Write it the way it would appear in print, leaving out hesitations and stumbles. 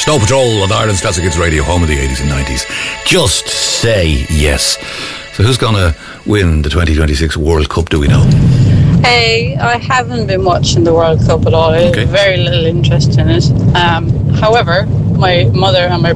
Snow Patrol on Ireland's Classic Hits Radio, home of the 80s and 90s. Just say yes. So who's going to win the 2026 World Cup, do we know? Hey, I haven't been watching the World Cup at all. I have very little interest in it. However, my mother and my